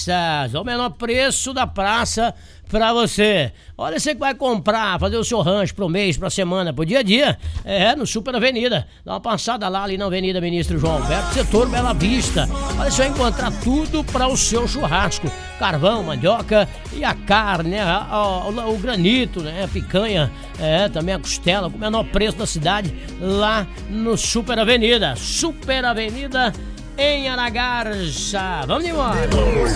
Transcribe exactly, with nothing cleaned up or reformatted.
Garças, o menor preço da praça pra você. Olha, você que vai comprar, fazer o seu rancho pro mês, pra semana, pro dia a dia, é, no Super Avenida. Dá uma passada lá, ali na Avenida Ministro João Alberto, setor Bela Vista. Olha, você vai encontrar tudo para o seu churrasco. Carvão, mandioca e a carne, né? O, o, o granito, né? A picanha, é, também a costela, com o menor preço da cidade, lá no Super Avenida. Super Avenida em Aragarça. Vamos embora.